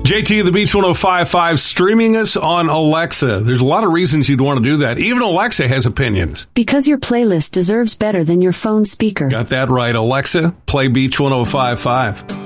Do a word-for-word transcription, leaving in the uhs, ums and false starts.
J T, the Beach one oh five point five, streaming us on Alexa. There's a lot of reasons you'd want to do that. Even Alexa has opinions. Because your playlist deserves better than your phone speaker. Got that right, Alexa. Play Beach one oh five point five.